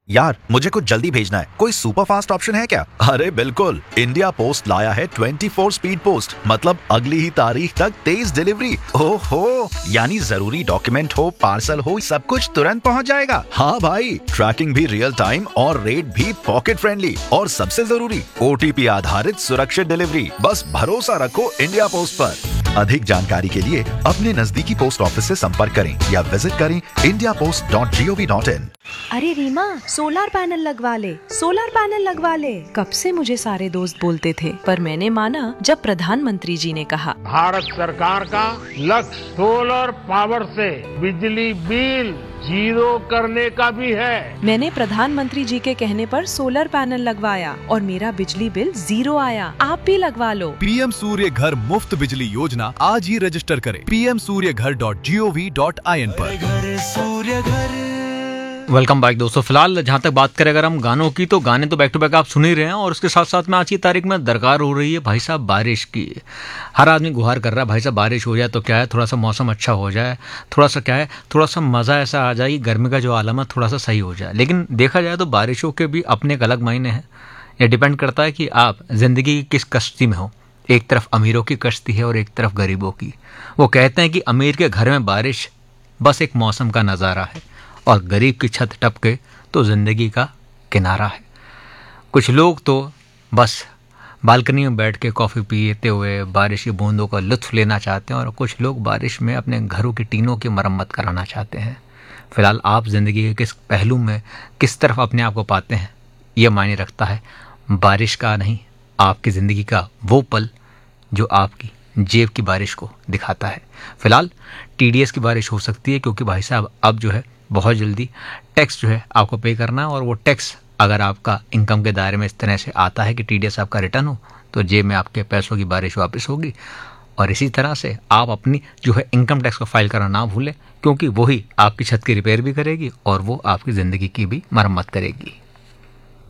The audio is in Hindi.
यार मुझे कुछ जल्दी भेजना है, कोई सुपर फास्ट ऑप्शन है क्या? अरे बिल्कुल, इंडिया पोस्ट लाया है 24 स्पीड पोस्ट, मतलब अगली ही तारीख तक तेज डिलीवरी। ओहो, यानी जरूरी डॉक्यूमेंट हो, पार्सल हो, सब कुछ तुरंत पहुंच जाएगा। हाँ भाई, ट्रैकिंग भी रियल टाइम और रेट भी पॉकेट फ्रेंडली, और सबसे जरूरी OTP आधारित सुरक्षित डिलीवरी। बस भरोसा रखो इंडिया पोस्ट पर। अधिक जानकारी के लिए अपने नजदीकी पोस्ट ऑफिस से संपर्क करें या विजिट करें indiapost.gov.in। अरे रीमा, सोलर पैनल लगवा ले, सोलर पैनल लगवा ले। कब से मुझे सारे दोस्त बोलते थे, पर मैंने माना जब प्रधानमंत्री जी ने कहा। भारत सरकार का लक्ष्य सोलर पावर से बिजली बिल जीरो करने का भी है। मैंने प्रधानमंत्री जी के कहने पर सोलर पैनल लगवाया और मेरा बिजली बिल 0 आया। आप भी लगवा लो। पीएम सूर्य घर मुफ्त बिजली योजना आज ही रजिस्टर करें pmsuryaghar.gov.in पर। वेलकम बैक दोस्तों। फिलहाल जहाँ तक बात करें अगर हम गानों की, तो गाने तो बैक टू बैक आप सुन ही रहे हैं, और उसके साथ साथ में आज की तारीख में दरकार हो रही है भाई साहब बारिश की। हर आदमी गुहार कर रहा है भाई साहब बारिश हो जाए तो क्या है, थोड़ा सा मौसम अच्छा हो जाए, थोड़ा सा क्या है, थोड़ा सा मज़ा ऐसा आ जाए, गर्मी का जो आलम है थोड़ा सा सही हो जाए। लेकिन देखा जाए तो बारिशों के भी अपने एक अलग मायने हैं। ये डिपेंड करता है कि आप ज़िंदगी की किस कश्ती में हो। एक तरफ अमीरों की कश्ती है और एक तरफ गरीबों की। वो कहते हैं कि अमीर के घर में बारिश बस एक मौसम का नज़ारा है, और गरीब की छत टपके तो ज़िंदगी का किनारा है। कुछ लोग तो बस बालकनी में बैठ के कॉफ़ी पीते हुए बारिश की बूंदों का लुत्फ़ लेना चाहते हैं, और कुछ लोग बारिश में अपने घरों की टीनों की मरम्मत कराना चाहते हैं। फ़िलहाल आप ज़िंदगी के किस पहलू में, किस तरफ अपने आप को पाते हैं, यह मायने रखता है। बारिश का नहीं, आपकी ज़िंदगी का वो पल जो आपकी जेब की बारिश को दिखाता है। फ़िलहाल TDS की बारिश हो सकती है, क्योंकि भाई साहब अब जो है बहुत जल्दी टैक्स जो है आपको पे करना है, और वो टैक्स अगर आपका इनकम के दायरे में इस तरह से आता है कि TDS आपका रिटर्न हो, तो जेब में आपके पैसों की बारिश वापस होगी। और इसी तरह से आप अपनी जो है इनकम टैक्स को फाइल करना ना भूलें, क्योंकि वही आपकी छत की रिपेयर भी करेगी और वो आपकी ज़िंदगी की भी मरम्मत करेगी।